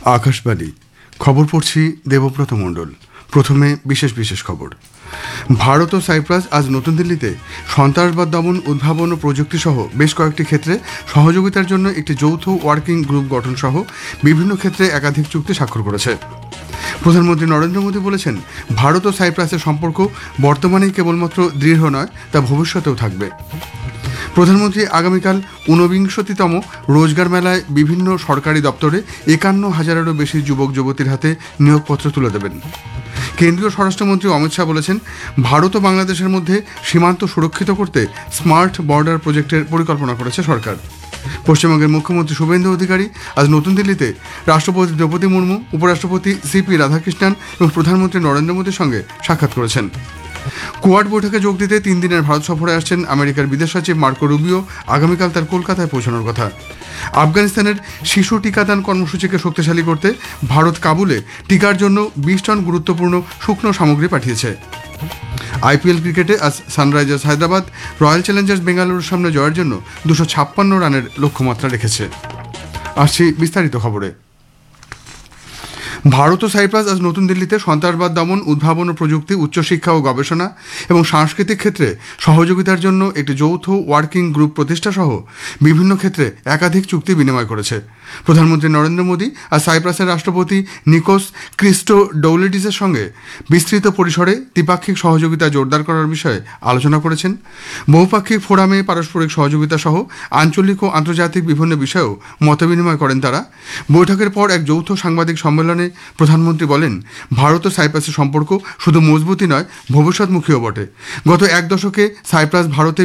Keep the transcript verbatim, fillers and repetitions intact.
আকাশবাণী খবর পড়ছি দেবব্রত মণ্ডল। প্রথমে বিশেষ বিশেষ খবর। ভারত ও সাইপ্রাস আজ নতুন দিল্লিতে সন্ত্রাসবাদ দমন, উদ্ভাবন ও প্রযুক্তি সহ বেশ কয়েকটি ক্ষেত্রে সহযোগিতার জন্য একটি যৌথ ওয়ার্কিং গ্রুপ গঠন সহ বিভিন্ন ক্ষেত্রে একাধিক চুক্তি স্বাক্ষর করেছে। প্রধানমন্ত্রী নরেন্দ্র মোদী বলেছেন, ভারত ও সাইপ্রাসের সম্পর্ক বর্তমানেই কেবলমাত্র দৃঢ় নয়, তা ভবিষ্যতেও থাকবে। প্রধানমন্ত্রী আগামীকাল ঊনবিংশতিতম রোজগার মেলায় বিভিন্ন সরকারি দপ্তরে একান্ন হাজারেরও বেশি যুবক যুবতীর হাতে নিয়োগপত্র তুলে দেবেন। কেন্দ্রীয় স্বরাষ্ট্রমন্ত্রী অমিত শাহ বলেছেন, ভারত ও বাংলাদেশের মধ্যে সীমান্ত সুরক্ষিত করতে স্মার্ট বর্ডার প্রজেক্টের পরিকল্পনা করেছে সরকার। পশ্চিমবঙ্গের মুখ্যমন্ত্রী শুভেন্দু অধিকারী আজ নতুন দিল্লিতে রাষ্ট্রপতি দ্রৌপদী মুর্মু, উপরাষ্ট্রপতি সিপি রাধাকৃষ্ণন এবং প্রধানমন্ত্রী নরেন্দ্র মোদীর সঙ্গে সাক্ষাৎ করেছেন। কোয়াড বৈঠকে যোগ দিতে তিন দিনের ভারত সফরে আসছেন আমেরিকার বিদেশ সচিব মার্কো রুবিও। আগামীকাল তার কলকাতায় পৌঁছানোর কথা। আফগানিস্তানের শিশু টিকাদান কর্মসূচিকে শক্তিশালী করতে ভারত কাবুলে টিকার জন্য বিশ টন গুরুত্বপূর্ণ শুকনো সামগ্রী পাঠিয়েছে। আইপিএল ক্রিকেটে আজ সানরাইজার্স হায়দ্রাবাদ রয়্যাল চ্যালেঞ্জার্স বেঙ্গালুরুর সামনে জয়ের জন্য দুশো ছাপ্পান্ন রানের লক্ষ্যমাত্রা রেখেছে। আসছি বিস্তারিত খবরে। ভারত ও সাইপ্রাস আজ নতুন দিল্লিতে সন্ত্রাসবাদ দমন, উদ্ভাবন ও প্রযুক্তি, উচ্চশিক্ষা ও গবেষণা এবং সাংস্কৃতিক ক্ষেত্রে সহযোগিতার জন্য একটি যৌথ ওয়ার্কিং গ্রুপ প্রতিষ্ঠা সহ বিভিন্ন ক্ষেত্রে একাধিক চুক্তি বিনিময় করেছে। প্রধানমন্ত্রী নরেন্দ্র মোদী আজ সাইপ্রাসের রাষ্ট্রপতি নিকোস ক্রিস্টোডৌলিডিসের সঙ্গে বিস্তৃত পরিসরে দ্বিপাক্ষিক সহযোগিতা জোরদার করার বিষয়ে আলোচনা করেছেন। বহুপাক্ষিক ফোরামে পারস্পরিক সহযোগিতা সহ আঞ্চলিক ও আন্তর্জাতিক বিভিন্ন বিষয়েও মতবিনিময় করেন তারা। বৈঠকের পর এক যৌথ সাংবাদিক সম্মেলনে প্রধানমন্ত্রী বলেন, ভারত ও সাইপ্রাসের সম্পর্ক শুধু মজবুতই নয়, ভবিষ্যৎমুখীও বটে। গত এক দশকে সাইপ্রাস ভারতে